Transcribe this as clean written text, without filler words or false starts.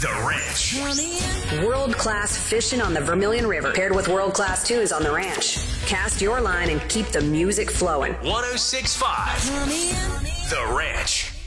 The Ranch. World-class fishing on the Vermilion River, paired with world-class tunes on the ranch. Cast your line and keep the music flowing. 106.5. The Ranch.